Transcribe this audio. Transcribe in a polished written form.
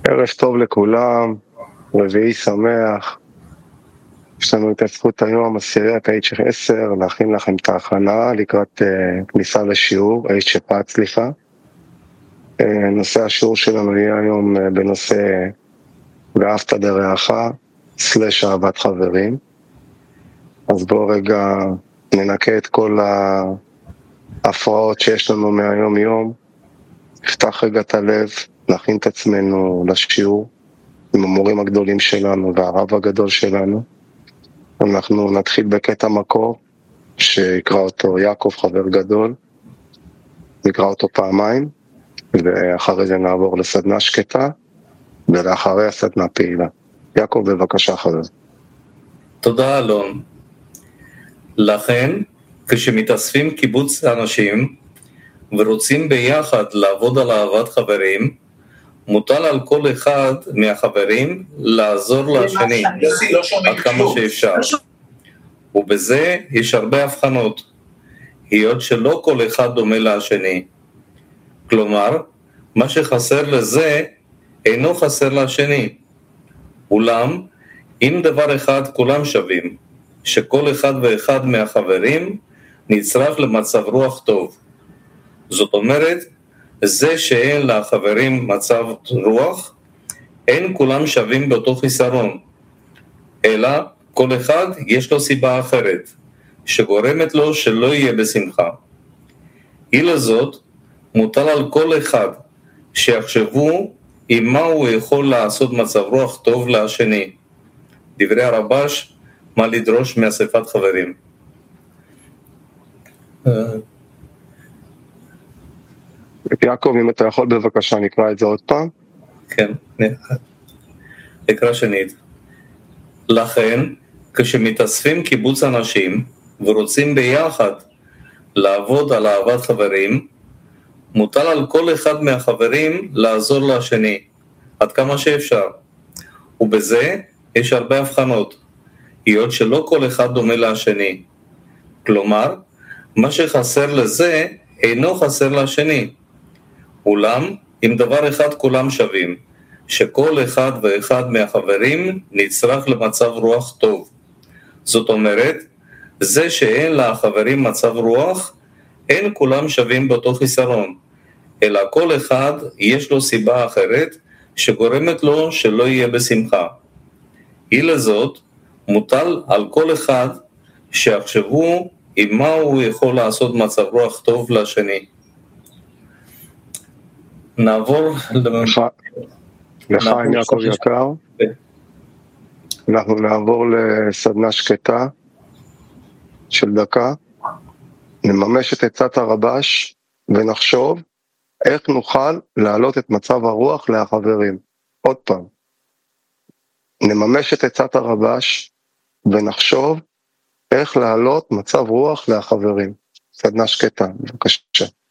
ערב טוב לכולם, רביעי שמח. יש לנו את הזכות היום, עשיריית H10, להכין לכם את ההכנה לקראת כניסה לשיעור, H-שפעת, סליחה. נושא השיעור שלנו יהיה היום בנושא ואהבת לרעך, / אהבת חברים. אז בואו רגע ננקה את כל ההפרעות שיש לנו מהיום יום, נפתח רגע את הלב, להכין את עצמנו לשיעור עם המורים הגדולים שלנו והרב הגדול שלנו. אנחנו נתחיל בקטע מקור שיקרא אותו יעקב, חבר גדול, נקרא אותו פעמיים, ואחרי זה נעבור לסדנה שקטה, ולאחריה סדנה פעילה. יעקב, בבקשה חבר. תודה אלון. לכן, כשמתאספים קיבוץ אנשים ורוצים ביחד לעבוד על אהבת חברים, מוטל על כל אחד מהחברים לעזור לשני עד כמה שאפשר. ובזה יש הרבה הבחנות, היות שלא כל אחד דומה לשני. כלומר, מה שחסר לזה אינו חסר לשני. אולם, אם דבר אחד כולם שווים, שכל אחד ואחד מהחברים נצרך למצב רוח טוב. זאת אומרת, זה שאין לחברים מצב רוח, אין כולם שווים באותו חיסרון, אלא כל אחד יש לו סיבה אחרת, שגורמת לו שלא יהיה בשמחה. אלא זאת, מוטל על כל אחד שיחשבו עם מה הוא יכול לעשות מצב רוח טוב לשני. דברי הרבש, מה לדרוש מאספת חברים. יעקב, אם אתה יכול בבקשה נקרא את זה עוד פעם. כן, נקרא שנית. לכן, כשמתאספים קיבוץ אנשים ורוצים ביחד לעבוד על אהבת חברים, מוטל על כל אחד מהחברים לעזור לשני, עד כמה שאפשר. ובזה יש הרבה הבחנות, היות שלא כל אחד דומה לשני. כלומר, מה שחסר לזה אינו חסר לשני. אולם, אם דבר אחד כולם שווים, שכל אחד ואחד מהחברים נצרך למצב רוח טוב. זאת אומרת, זה שאין לחברים מצב רוח, אין כולם שווים באותו חיסרון, אלא כל אחד יש לו סיבה אחרת שגורמת לו שלא יהיה בשמחה. אלא זאת, מוטל על כל אחד שיחשבו עם מה הוא יכול לעשות מצב רוח טוב לשני. נעבור לך עם יעקב יקר. אנחנו נעבור לסדנה שקטה של דקה, נממש את עצת הרבש ונחשוב איך נוכל להעלות את מצב הרוח לחברים. עוד פעם, נממש את עצת הרבש ונחשוב איך להעלות מצב רוח לחברים. סדנה שקטה, בבקשה.